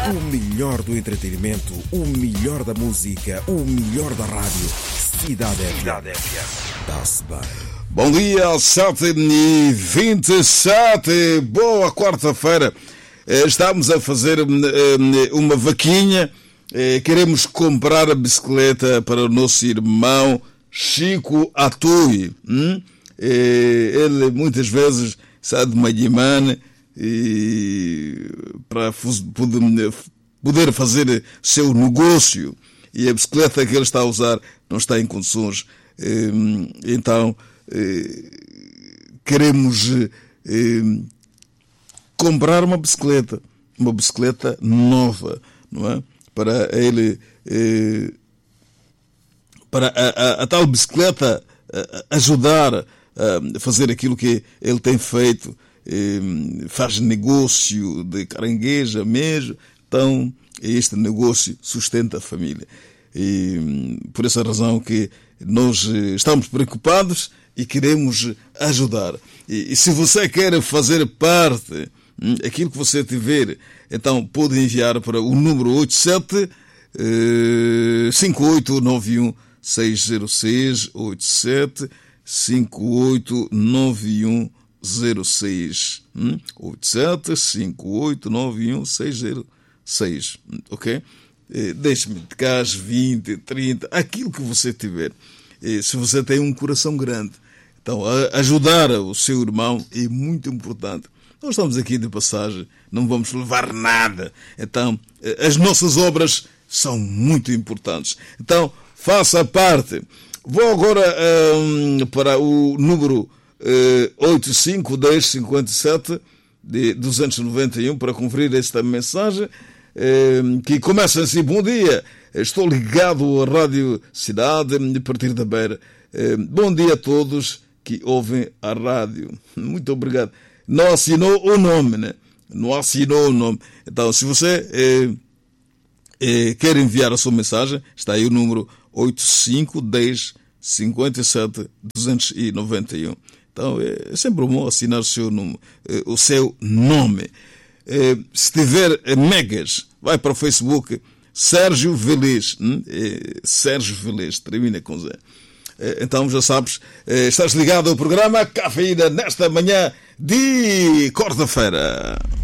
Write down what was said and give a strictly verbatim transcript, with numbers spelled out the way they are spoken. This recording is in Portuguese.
O melhor do entretenimento, o melhor da música, o melhor da rádio. Cidade F M. Está-se bem. Bom dia, sete e vinte e sete. Boa quarta-feira. Estamos a fazer uma vaquinha. Queremos comprar a bicicleta para o nosso irmão Chico Atui. Ele muitas vezes sai de Manhimane e para poder fazer seu negócio, e a bicicleta que ele está a usar não está em condições. Então queremos comprar uma bicicleta, uma bicicleta nova, não é? Para ele, para a, a, a tal bicicleta ajudar a fazer aquilo que ele tem feito. Faz negócio de carangueja mesmo, então este negócio sustenta a família. E por essa razão que nós estamos preocupados e queremos ajudar. E, e se você quer fazer parte, aquilo que você tiver, então pode enviar para o número oito sete cinco oito nove um seis zero seis, oito sete cinco oito nove um zero seis, oito sete cinco oito nove um seis zero seis, ok? Deixe-me de cá às vinte, trinta, aquilo que você tiver. Se você tem um coração grande, então ajudar o seu irmão é muito importante. Nós estamos aqui de passagem, não vamos levar nada. Então, as nossas obras são muito importantes. Então, faça parte. Vou agora um, para o número uh, oito cinco um zero cinco sete de duzentos e noventa e um para conferir esta mensagem uh, que começa assim: bom dia, estou ligado à Rádio Cidade a partir da Beira. Uh, bom dia a todos que ouvem a rádio. Muito obrigado. Não assinou o nome, né? Não assinou o nome. Então, se você eh, eh, quer enviar a sua mensagem, está aí o número oito cinco um zero cinco sete duzentos e noventa e um. Então, é sempre bom assinar o seu nome. Eh, o seu nome. Eh, se tiver eh, megas, vai para o Facebook, Sérgio Velez. Hum? Eh, Sérgio Velez, termina com Zé. Então já sabes, estás ligado ao programa Cafeína nesta manhã de quarta-feira.